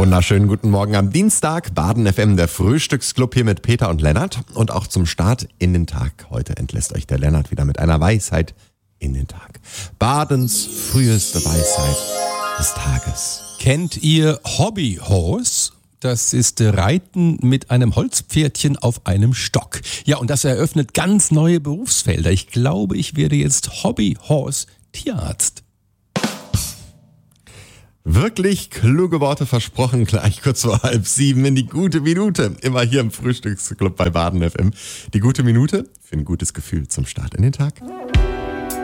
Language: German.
Wunderschönen guten Morgen am Dienstag. Baden FM, der Frühstücksclub hier mit Peter und Lennart. Und auch zum Start in den Tag. Heute entlässt euch der Lennart wieder mit einer Weisheit in den Tag. Badens früheste Weisheit des Tages. Kennt ihr Hobbyhorse? Das ist Reiten mit einem Holzpferdchen auf einem Stock. Ja, und das eröffnet ganz neue Berufsfelder. Ich glaube, ich werde jetzt Hobbyhorse-Tierarzt. Wirklich kluge Worte versprochen, gleich kurz vor 6:30 in die gute Minute. Immer hier im Frühstücksclub bei Baden FM. Die gute Minute für ein gutes Gefühl zum Start in den Tag.